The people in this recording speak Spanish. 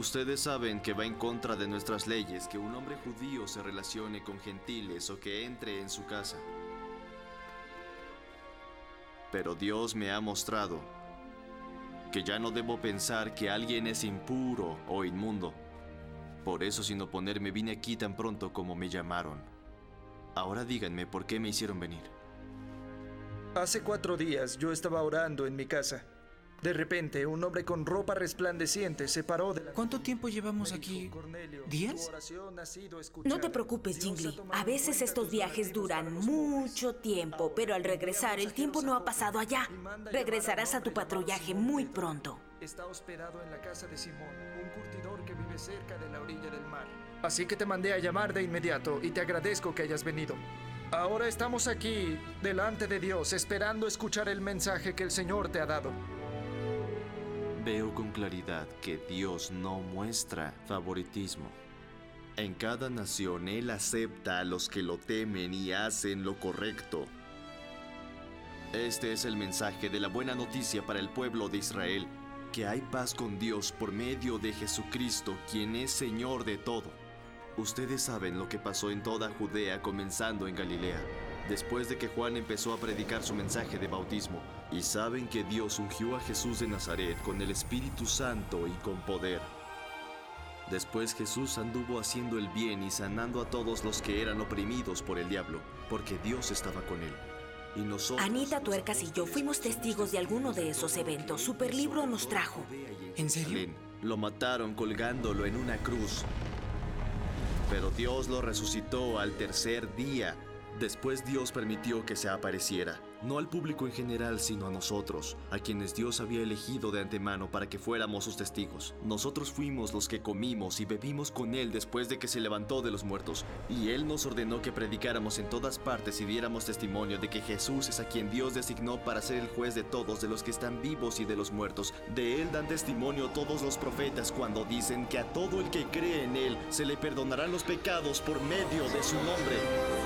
Ustedes saben que va en contra de nuestras leyes que un hombre judío se relacione con gentiles o que entre en su casa. Pero Dios me ha mostrado que ya no debo pensar que alguien es impuro o inmundo. Por eso, sin oponerme, vine aquí tan pronto como me llamaron. Ahora díganme por qué me hicieron venir. Hace 4 días yo estaba orando en mi casa. De repente, un hombre con ropa resplandeciente se paró de la... ¿Cuánto tiempo llevamos aquí? ¿Días? No te preocupes, Jingli. A veces estos viajes duran mucho tiempo, pero al regresar el tiempo no ha pasado allá. Regresarás a tu patrullaje muy pronto. Está hospedado en la casa de Simón, un curtidor que vive cerca de la orilla del mar. Así que te mandé a llamar de inmediato y te agradezco que hayas venido. Ahora estamos aquí, delante de Dios, esperando escuchar el mensaje que el Señor te ha dado. Veo con claridad que Dios no muestra favoritismo. En cada nación Él acepta a los que lo temen y hacen lo correcto. Este es el mensaje de la buena noticia para el pueblo de Israel, que hay paz con Dios por medio de Jesucristo, quien es Señor de todo. Ustedes saben lo que pasó en toda Judea, comenzando en Galilea, después de que Juan empezó a predicar su mensaje de bautismo, y saben que Dios ungió a Jesús de Nazaret con el Espíritu Santo y con poder. Después Jesús anduvo haciendo el bien y sanando a todos los que eran oprimidos por el diablo, porque Dios estaba con él. Y nosotros, Anita Tuercas y yo fuimos testigos de alguno de esos eventos. Superlibro nos trajo. ¿En serio? Lo mataron colgándolo en una cruz. Pero Dios lo resucitó al tercer día. Después Dios permitió que se apareciera, no al público en general, sino a nosotros, a quienes Dios había elegido de antemano para que fuéramos sus testigos. Nosotros fuimos los que comimos y bebimos con Él después de que se levantó de los muertos. Y Él nos ordenó que predicáramos en todas partes y diéramos testimonio de que Jesús es a quien Dios designó para ser el juez de todos, de los que están vivos y de los muertos. De Él dan testimonio todos los profetas cuando dicen que a todo el que cree en Él se le perdonarán los pecados por medio de su nombre.